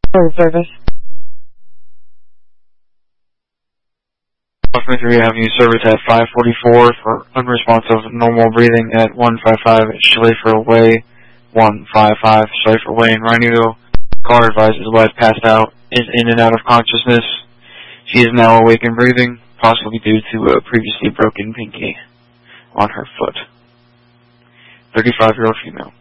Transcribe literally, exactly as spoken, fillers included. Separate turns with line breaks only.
Phone service.
Mercury Avenue service at five forty-four for unresponsive normal breathing at one fifty-five Schleifer Way, one fifty-five Schleifer Way in Rhineville. Caller advised his wife passed out, is in and out of consciousness. She is now awake and breathing, possibly due to a previously broken pinky on her foot. thirty-five-year-old female.